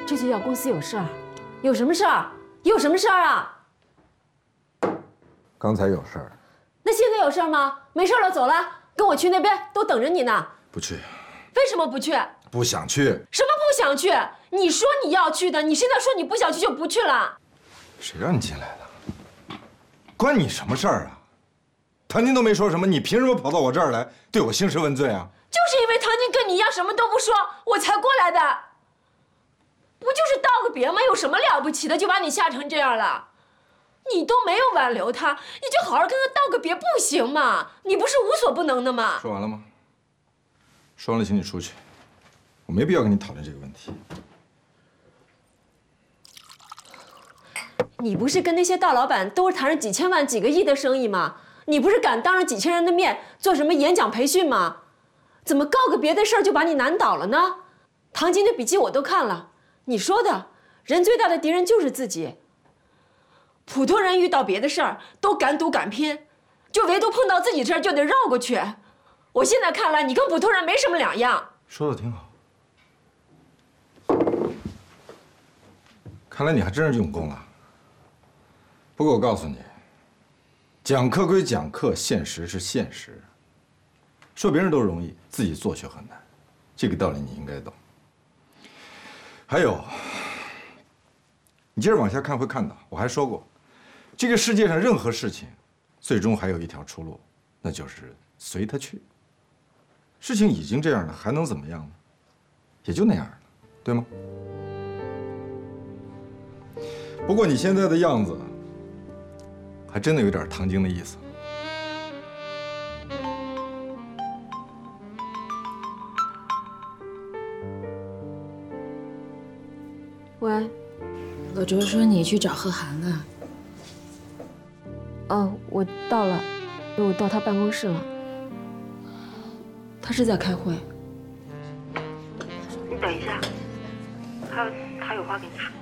这就叫公司有事儿？有什么事儿？有什么事儿啊？ 刚才有事儿。 那现在有事儿吗？没事了，走了，跟我去那边，都等着你呢。 不去。 为什么不去？ 不想去。 什么不想去？你说你要去的，你现在说你不想去就不去了。 谁让你进来的？关你什么事儿啊？唐晶都没说什么，你凭什么跑到我这儿来对我兴师问罪啊？ 就是因为唐晶跟你一样什么都不说，我才过来的。不就是道个别吗？有什么了不起的？就把你吓成这样了。你都没有挽留他，你就好好跟他道个别不行吗？你不是无所不能的吗？ 说完了吗？说完了，请你出去。我没必要跟你讨论这个问题。 你不是跟那些大老板都是谈着几千万、几个亿的生意吗？你不是敢当着几千人的面做什么演讲培训吗？怎么告个别的事儿就把你难倒了呢？唐晶的笔记我都看了，你说的，人最大的敌人就是自己。普通人遇到别的事儿都敢赌敢拼，就唯独碰到自己这儿就得绕过去。我现在看来，你跟普通人没什么两样。 说的挺好。看来你还真是用功了。不过我告诉你，讲课归讲课，现实是现实。说别人都容易，自己做却很难，这个道理你应该懂。还有，你接着往下看会看到，我还说过，这个世界上任何事情，最终还有一条出路，那就是随他去。事情已经这样了，还能怎么样呢？也就那样了，对吗？不过你现在的样子，还真的有点唐晶的意思。 喂， 老周说你去找贺涵了。 哦，我到了，我到他办公室了。他是在开会。 你等一下，他有话跟你说。